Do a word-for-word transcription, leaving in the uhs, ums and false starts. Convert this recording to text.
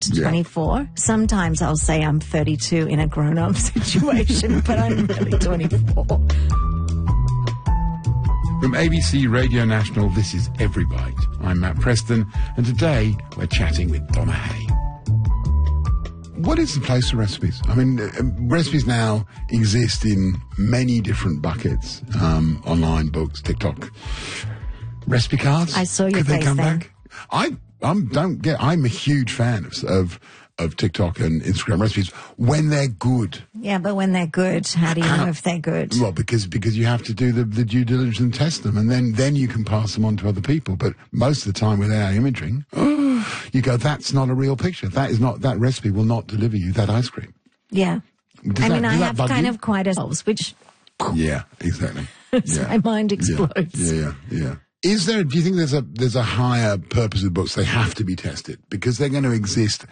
Yeah. twenty-four. Sometimes I'll say I'm thirty-two in a grown-up situation, but I'm really twenty-four. From A B C Radio National, this is Every Bite. I'm Matt Preston, and today we're chatting with Donna Hay. What is the place for recipes? I mean, uh, recipes now exist in many different buckets. Um, online, books, TikTok, recipe cards. I saw your Could they face come then. back? I I'm don't get. I'm a huge fan of of of TikTok and Instagram recipes when they're good. Yeah, but when they're good, how do you know if they're good? Well, because because you have to do the, the due diligence and test them, and then, then you can pass them on to other people. But most of the time with A I imaging, you go, that's not a real picture. That is not that recipe will not deliver you that ice cream. Yeah. Does I that- mean, I does that have bug kind you? of quite a which Yeah, exactly. so Yeah. my mind explodes. Yeah, yeah, yeah. yeah. Is there? Do you think there's a there's a higher purpose of books? They have to be tested because they're going to exist